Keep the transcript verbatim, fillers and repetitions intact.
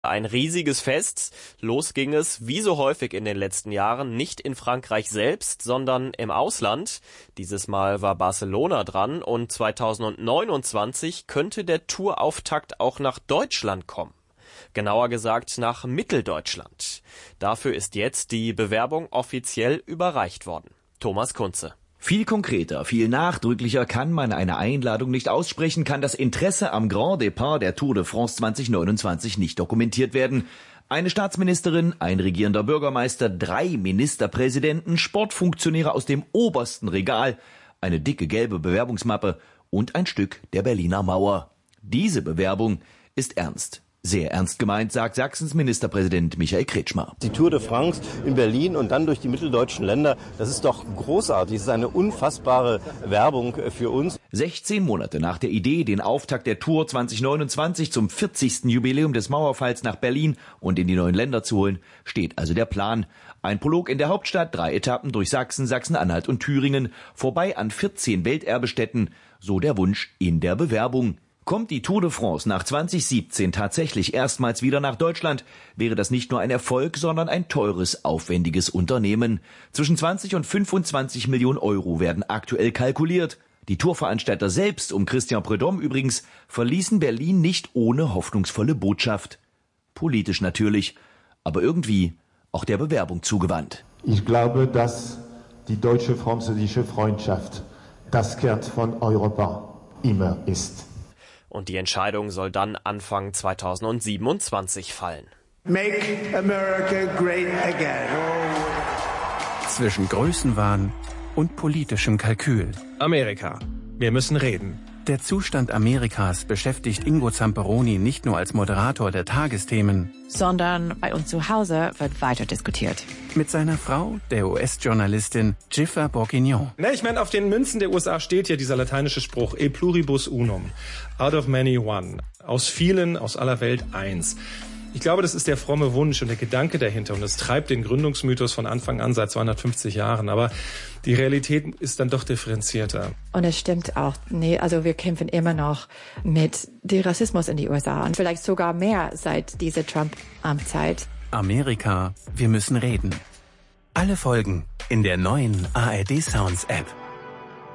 Ein riesiges Fest. Los ging es, wie so häufig in den letzten Jahren, nicht in Frankreich selbst, sondern im Ausland. Dieses Mal war Barcelona dran und zweitausendneunundzwanzig könnte der Tourauftakt auch nach Deutschland kommen. Genauer gesagt nach Mitteldeutschland. Dafür ist jetzt die Bewerbung offiziell überreicht worden. Thomas Kunze. Viel konkreter, viel nachdrücklicher kann man eine Einladung nicht aussprechen, kann das Interesse am Grand Départ der Tour de France zweitausendneunundzwanzig nicht dokumentiert werden. Eine Staatsministerin, ein regierender Bürgermeister, drei Ministerpräsidenten, Sportfunktionäre aus dem obersten Regal, eine dicke gelbe Bewerbungsmappe und ein Stück der Berliner Mauer. Diese Bewerbung ist ernst. Sehr ernst gemeint, sagt Sachsens Ministerpräsident Michael Kretschmer. Die Tour de France in Berlin und dann durch die mitteldeutschen Länder, das ist doch großartig. Das ist eine unfassbare Werbung für uns. sechzehn Monate nach der Idee, den Auftakt der Tour zweitausendneunundzwanzig zum vierzigsten Jubiläum des Mauerfalls nach Berlin und in die neuen Länder zu holen, steht also der Plan. Ein Prolog in der Hauptstadt, drei Etappen durch Sachsen, Sachsen-Anhalt und Thüringen, vorbei an vierzehn Welterbestätten, so der Wunsch in der Bewerbung. Kommt die Tour de France nach zweitausendsiebzehn tatsächlich erstmals wieder nach Deutschland, wäre das nicht nur ein Erfolg, sondern ein teures, aufwendiges Unternehmen. Zwischen zwanzig und fünfundzwanzig Millionen Euro werden aktuell kalkuliert. Die Tourveranstalter selbst, um Christian Prudhomme übrigens, verließen Berlin nicht ohne hoffnungsvolle Botschaft. Politisch natürlich, aber irgendwie auch der Bewerbung zugewandt. Ich glaube, dass die deutsche-französische Freundschaft das Kern von Europa immer ist. Und die Entscheidung soll dann Anfang zweitausendsiebenundzwanzig fallen. Make America great again. Zwischen Größenwahn und politischem Kalkül. Amerika. Wir müssen reden. Der Zustand Amerikas beschäftigt Ingo Zamperoni nicht nur als Moderator der Tagesthemen, sondern bei uns zu Hause wird weiter diskutiert. Mit seiner Frau, der U S-Journalistin Giffer Bourguignon. Ne, ich meine, auf den Münzen der U S A steht ja dieser lateinische Spruch, e pluribus unum, out of many one, aus vielen, aus aller Welt eins. Ich glaube, das ist der fromme Wunsch und der Gedanke dahinter und es treibt den Gründungsmythos von Anfang an seit zweihundertfünfzig Jahren. Aber die Realität ist dann doch differenzierter. Und es stimmt auch, nee, also wir kämpfen immer noch mit dem Rassismus in die U S A und vielleicht sogar mehr seit dieser Trump-Amtszeit. Amerika, wir müssen reden. Alle Folgen in der neuen A R D Sounds App.